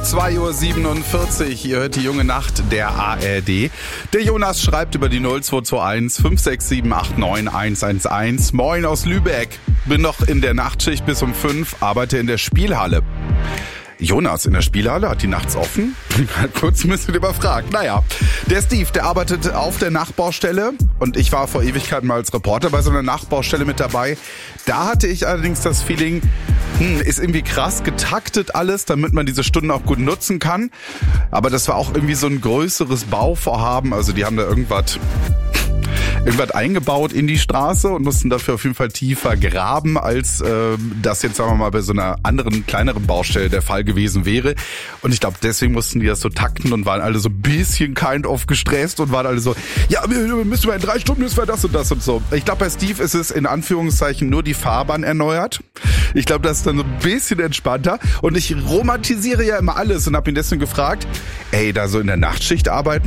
2:47 Uhr. Ihr hört die junge Nacht der ARD. Der Jonas schreibt über die 0221 567 89 111. Moin aus Lübeck. Bin noch in der Nachtschicht bis um 5, arbeite in der Spielhalle. Jonas in der Spielhalle, hat die nachts offen? Kurz ein bisschen überfragt. Naja, der Steve, der arbeitet auf der Nachbaustelle und ich war vor Ewigkeiten mal als Reporter bei so einer Nachbaustelle mit dabei. Da hatte ich allerdings das Feeling, ist irgendwie krass getaktet alles, damit man diese Stunden auch gut nutzen kann. Aber das war auch irgendwie so ein größeres Bauvorhaben, also die haben da irgendwas eingebaut in die Straße und mussten dafür auf jeden Fall tiefer graben, als das jetzt, sagen wir mal, bei so einer anderen, kleineren Baustelle der Fall gewesen wäre. Und ich glaube, deswegen mussten die das so takten und waren alle so ein bisschen kind of gestresst und waren alle so, ja, wir müssen in 3 Stunden müssen wir das und das und so. Ich glaube, bei Steve ist es in Anführungszeichen nur die Fahrbahn erneuert. Ich glaube, das ist dann so ein bisschen entspannter. Und ich romantisiere ja immer alles und habe ihn deswegen gefragt, ey, da so in der Nachtschicht arbeiten,